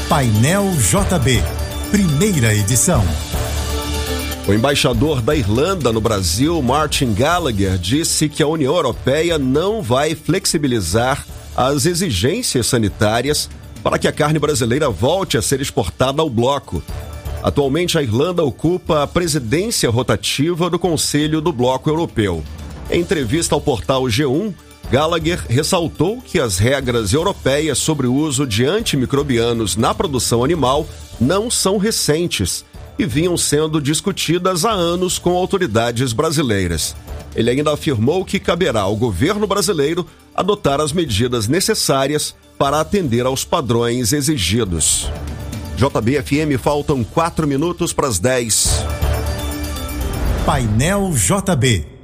Painel JB, primeira edição. O embaixador da Irlanda no Brasil, Martin Gallagher, disse que a União Europeia não vai flexibilizar as exigências sanitárias para que a carne brasileira volte a ser exportada ao bloco. Atualmente, a Irlanda ocupa a presidência rotativa do Conselho do Bloco Europeu. Em entrevista ao portal G1, Gallagher ressaltou que as regras europeias sobre o uso de antimicrobianos na produção animal não são recentes e vinham sendo discutidas há anos com autoridades brasileiras. Ele ainda afirmou que caberá ao governo brasileiro adotar as medidas necessárias para atender aos padrões exigidos. JB-FM, faltam 4 minutos para as 10. Painel JB.